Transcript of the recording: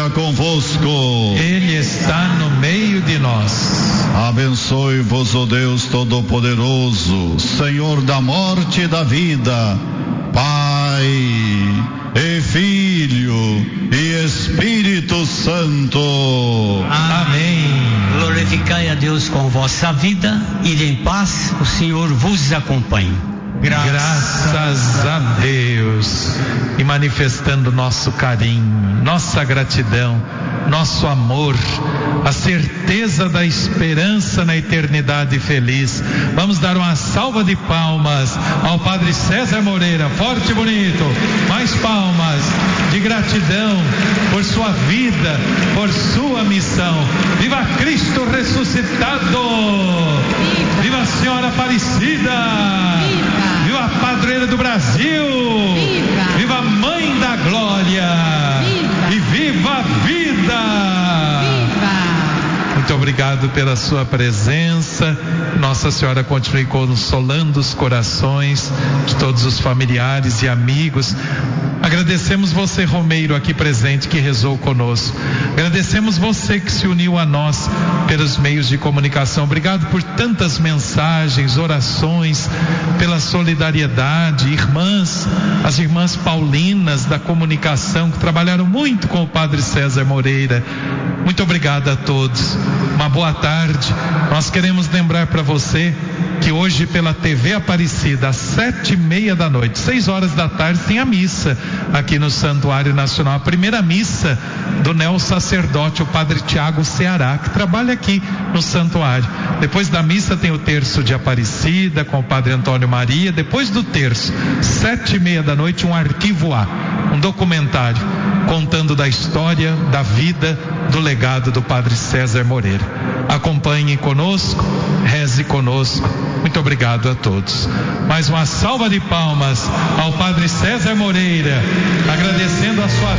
esteja convosco. Ele está no meio de nós. Abençoe-vos o Deus Todo-Poderoso, Senhor da morte e da vida, Pai e Filho e Espírito Santo. Amém. Glorificai a Deus com vossa vida e em paz o Senhor vos acompanhe. Graças a Deus. E manifestando nosso carinho, nossa gratidão, nosso amor, a certeza da esperança na eternidade feliz. Vamos dar uma salva de palmas ao Padre César Moreira, forte e bonito. Mais palmas de gratidão por sua vida, por sua missão. Viva Cristo ressuscitado! Viva a Senhora Aparecida! Viva a Padroeira do Brasil! Viva a Mãe da Glória! E viva a vida! Muito obrigado pela sua presença. Nossa Senhora continue consolando os corações de todos os familiares e amigos. Agradecemos você, Romeiro, aqui presente, que rezou conosco. Agradecemos você que se uniu a nós pelos meios de comunicação. Obrigado por tantas mensagens, orações, pela solidariedade. Irmãs, as irmãs paulinas da comunicação, que trabalharam muito com o Padre César Moreira. Muito obrigado a todos. Uma boa tarde. Nós queremos lembrar para você que hoje pela TV Aparecida, às 7:30 da noite, 6 horas da tarde, tem a missa aqui no Santuário Nacional, a primeira missa do neo-sacerdote, o Padre Tiago Ceará, que trabalha aqui no Santuário. Depois da missa tem o terço de Aparecida com o Padre Antônio Maria. Depois do terço, 7:30 da noite, um arquivo A, um documentário contando da história, da vida, do legado do Padre César Moreira. Acompanhe conosco, reze conosco. Muito obrigado a todos. Mais uma salva de palmas ao Padre César Moreira, agradecendo a sua